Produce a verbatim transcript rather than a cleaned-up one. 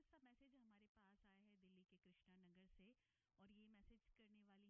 सा मैसेज हमारे पास आया है दिल्ली के कृष्णा नगर से और ये मैसेज करने वाली